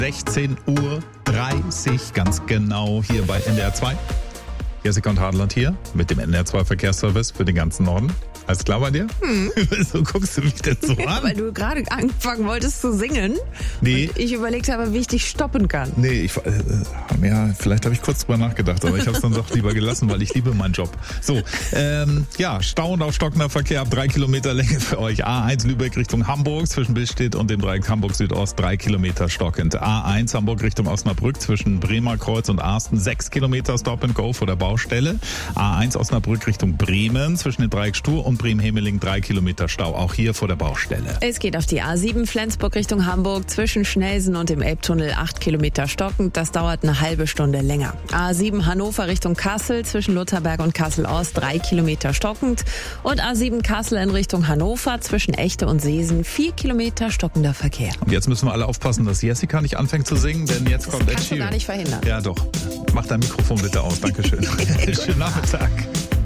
16:30 Uhr, ganz genau, hier bei NDR 2. Jessica und Hadeland hier mit dem NDR 2 Verkehrsservice für den ganzen Norden. Alles klar bei dir? So guckst du mich denn so an? Weil du gerade anfangen wolltest zu singen. Nee. Und ich überlegt habe, wie ich dich stoppen kann. Nee, vielleicht habe ich kurz drüber nachgedacht, aber ich habe es dann doch lieber gelassen, weil ich liebe meinen Job. So, Stau und aufstockender Verkehr ab 3 Kilometer Länge für euch. A1 Lübeck Richtung Hamburg zwischen Billstedt und dem Dreieck Hamburg Südost 3 Kilometer stockend. A1 Hamburg Richtung Osnabrück zwischen Bremer Kreuz und Arsten 6 Kilometer Stop and Go vor der Baustelle. A1 Osnabrück Richtung Bremen zwischen dem Dreieck Stur und Bremen-Hemeling 3 Kilometer Stau, auch hier vor der Baustelle. Es geht auf die A7 Flensburg Richtung Hamburg zwischen Schnelsen und dem Elbtunnel 8 Kilometer stockend. Das dauert eine halbe Stunde länger. A7 Hannover Richtung Kassel zwischen Lutherberg und Kassel-Ost 3 Kilometer stockend. Und A7 Kassel in Richtung Hannover zwischen Echte und Seesen 4 Kilometer stockender Verkehr. Und jetzt müssen wir alle aufpassen, dass Jessica nicht anfängt zu singen, denn jetzt kommt Ed Sheeran. Das kannst du gar nicht verhindern. Ja doch. Mach dein Mikrofon bitte aus. Dankeschön. Schönen Nachmittag.